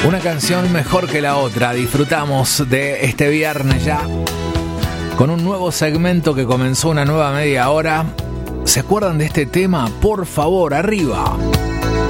Una canción mejor que la otra. Disfrutamos de este viernes ya con un nuevo segmento que comenzó, una nueva media hora. ¿Se acuerdan de este tema? Por favor, arriba.